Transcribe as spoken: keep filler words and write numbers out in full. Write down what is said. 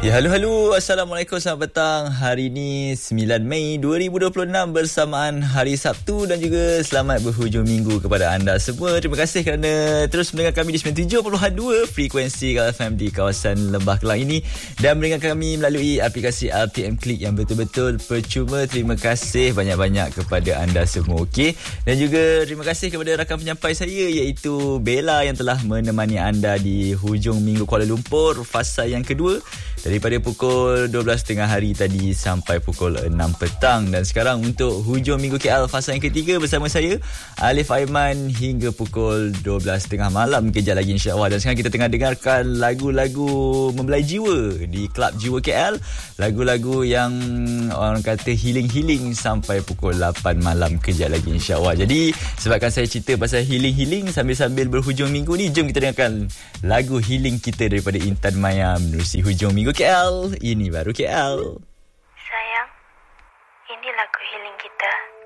Ya, halo-halo. Assalamualaikum, selamat petang. Hari ini sembilan Mei dua ribu dua puluh enam bersamaan Hari Sabtu dan juga selamat berhujung minggu kepada anda semua. Terima kasih kerana terus mendengar kami di sembilan puluh tujuh perpuluhan dua frekuensi F M di kawasan Lembah Kelang ini dan mendengar kami melalui aplikasi R T M Click yang betul-betul percuma. Terima kasih banyak-banyak kepada anda semua. Okey. Dan juga terima kasih kepada rakan penyampai saya iaitu Bella yang telah menemani anda di hujung minggu Kuala Lumpur fasa yang kedua. Daripada pukul dua belas tiga puluh hari tadi sampai pukul enam petang. Dan sekarang untuk hujung minggu K L fasa yang ketiga bersama saya Alif Aiman hingga pukul dua belas tiga puluh malam kejap lagi insya-Allah. Dan sekarang kita tengah dengarkan lagu-lagu membelai jiwa di Klub Jiwa K L. Lagu-lagu yang orang kata healing-healing sampai pukul lapan malam kejap lagi insya-Allah. Jadi sebabkan saya cerita pasal healing-healing sambil-sambil berhujung minggu ni, jom kita dengarkan lagu healing kita daripada Intan Maya menerusi hujung minggu K L. Ini baru K L. Sayang, ini lagu healing kita.